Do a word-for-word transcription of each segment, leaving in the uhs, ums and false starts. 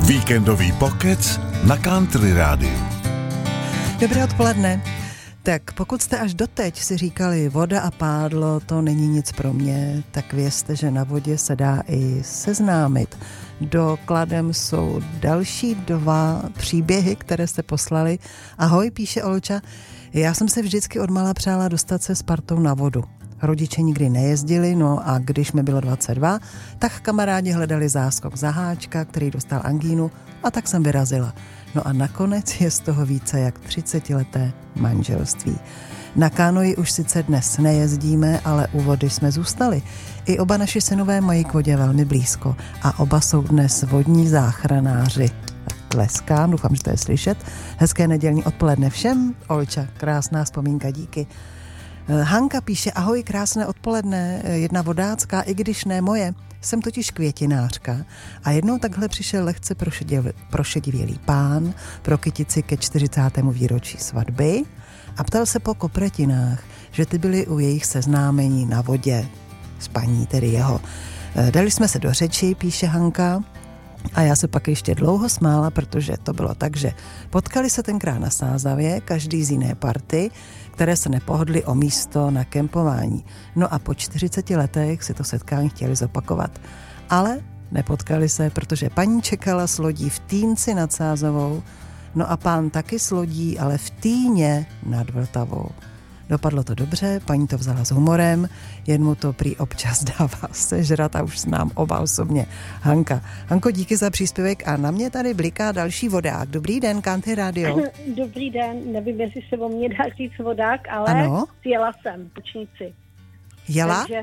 Víkendový pokec na Country Rádiu. Dobré odpoledne. Tak pokud jste až doteď si říkali, voda a pádlo, to není nic pro mě, tak vězte, že na vodě se dá i seznámit. Dokladem jsou další dva příběhy, které jste poslali. Ahoj, píše Olča, já jsem se vždycky odmala přála dostat se s partou na vodu. Rodiče nikdy nejezdili, no a když mi bylo dvacet dva, tak kamarádi hledali záskok zaháčka, který dostal angínu, a tak jsem vyrazila. No a nakonec je z toho více jak třicetileté manželství. Na kánoji už sice dnes nejezdíme, ale u vody jsme zůstali. I oba naši synové mají k vodě velmi blízko a oba jsou dnes vodní záchranáři. Tleskám, doufám, že to je slyšet. Hezké nedělní odpoledne všem. Olča, krásná vzpomínka, díky. Hanka píše, ahoj, krásné odpoledne, jedna vodácká, i když ne moje. Jsem totiž květinářka a jednou takhle přišel lehce prošedivělý pán pro kytici ke čtyřicátému výročí svatby a ptal se po kopretinách, že ty byly u jejich seznámení na vodě s paní, tedy jeho. Dali jsme se do řeči, píše Hanka, a já se pak ještě dlouho smála, protože to bylo tak, že potkali se tenkrát na Sázavě, každý z jiné party, které se nepohodly o místo na kempování. No a po čtyřiceti letech si to setkání chtěli zopakovat. Ale nepotkali se, protože paní čekala s lodí v Týnci nad Sázavou, no a pán taky s lodí, ale v Týně nad Vltavou. Dopadlo to dobře, paní to vzala s humorem, jen mu to prý občas dává sežrat a už znám oba osobně. Hanka. Hanko, díky za příspěvek a na mě tady bliká další vodák. Dobrý den, Country Radio. Dobrý den, nevím, jestli se o mě dá říct vodák, ale ano? Jela jsem Ploučnici. Jela? Takže,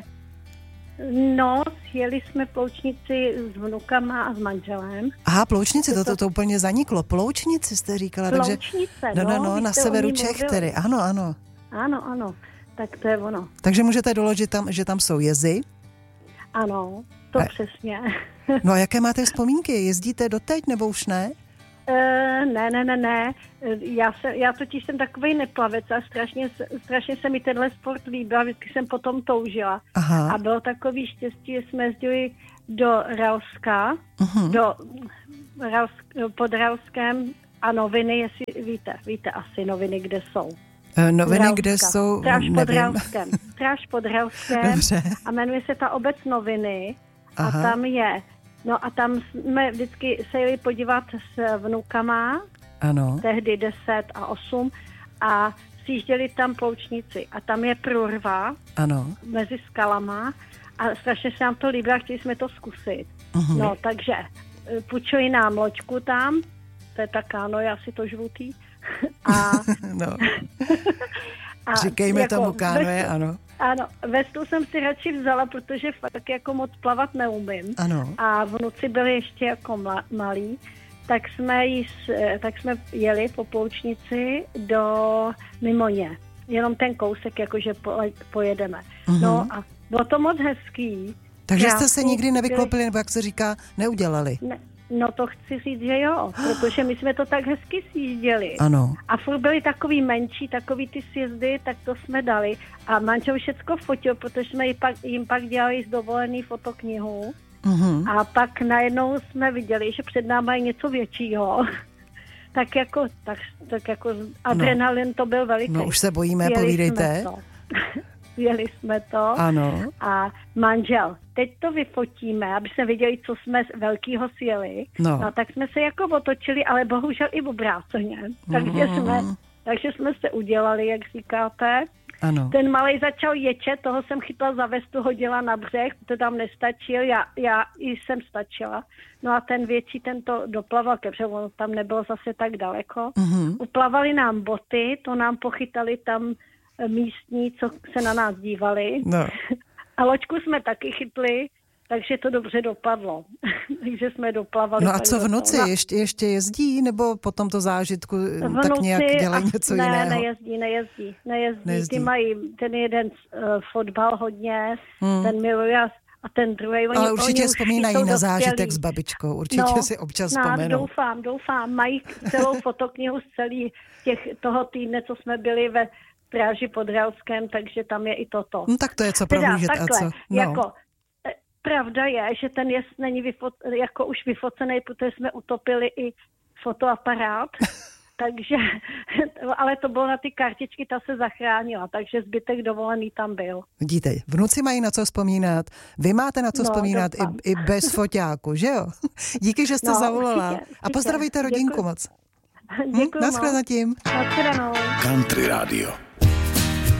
no, jeli jsme Ploučnici s vnukama a s manželem. Aha, Ploučnici, to, to, to úplně zaniklo. Ploučnici jste říkala. Ploučnice, takže, no. No, no, no, na severu Čech tedy, ano, ano. Ano, ano, tak to je ono. Takže můžete doložit, tam, že tam jsou jezy? Ano, to a... přesně. No a jaké máte vzpomínky? Jezdíte doteď nebo už ne? Uh, ne, ne, ne, ne. Já, se, já totiž jsem takovej neplavec a strašně, strašně se mi tenhle sport líbil, vždycky jsem potom toužila. Aha. A bylo takový štěstí, že jsme jezdili do Ralska, uh-huh. do Ralsk, pod Ralskem a Noviny, jestli víte, víte asi Noviny, kde jsou. Noviny, Ralska. Kde jsou, Stráž nevím. pod Ralskem. Stráž pod Ralskem. Dobře. A jmenuje se ta obec Noviny. Aha. A tam je. No a tam jsme vždycky se jeli podívat s vnukama. Ano. Tehdy deset a osm. A přijížděli tam Ploučnici. A tam je průrva. Ano. Mezi skalama. A strašně se nám to líbilo a chtěli jsme to zkusit. Uh-huh. No, takže půjčili nám loďku tam. To je ta kánoje, asi to žlutý. A, no. a říkejme jako tomu kánoje, vestu, ano. Ano, vestu jsem si radši vzala, protože fakt jako moc plavat neumím. Ano. A vnuci byli ještě jako mla, malí, tak jsme, jí, tak jsme jeli po Ploučnici do Mimoně. Jenom ten kousek, jakože po, pojedeme. Uh-huh. No a bylo to moc hezký. Takže jste se nikdy nevyklopili, nebo jak se říká, neudělali? Ne. No to chci říct, že jo, protože my jsme to tak hezky sjížděli. Ano. A furt byli takový menší, takový ty sjezdy, tak to jsme dali. A manžel všecko fotil, protože jsme jim pak, jim pak dělali z dovolený fotoknihu. Uh-huh. A pak najednou jsme viděli, že před náma je něco většího. tak jako, tak, tak jako adrenalin no. To byl veliký. No už se bojíme, Jeli povídejte. Jeli jsme to. Ano. A manžel, teď to vyfotíme, aby jsme viděli, co jsme velkýho sjeli. No. No tak jsme se jako otočili, ale bohužel i obráceně. Takže, mm. jsme, takže jsme se udělali, jak říkáte. Ano. Ten malej začal ječet, toho jsem chytla za vestu, hodila na břeh, to tam nestačil, já, já jsem stačila. No a ten větší, ten to doplaval, protože on tam nebylo zase tak daleko. Mm-hmm. Uplavali nám boty, to nám pochytali tam místní, co se na nás dívali. No. A loďku jsme taky chytli, takže to dobře dopadlo. takže jsme doplavali. No a co vnuci? Ještě, ještě jezdí? Nebo po tomto zážitku vnuci, tak nějak dělají něco ne, jiného? Ne, nejezdí, nejezdí, nejezdí. nejezdí. Ty mají ten jeden uh, fotbal hodně, hmm. ten miluje a ten druhý. Ale určitě vzpomínají na zážitek s babičkou. Určitě no, si občas no, vzpomenou. Doufám, doufám. Mají celou fotoknihu z celý těch, toho týdne, co jsme byli ve Stráži pod Ralskem, takže tam je i toto. No tak to je co prohlížet a co? No. Jako, pravda je, že ten jez není vyfo- jako už vyfocený, protože jsme utopili i fotoaparát. Takže, ale to bylo na ty kartičky, ta se zachránila, takže zbytek dovolený tam byl. Vidíte, vnuci mají na co vzpomínat, vy máte na co no, vzpomínat i, i bez foťáku, že jo? Díky, že jste no, zavolala. Určitě, určitě. A pozdravujte rodinku. Děkuji. moc. Děkuji hm? Naschledatím. Naschledanou. Country Radio.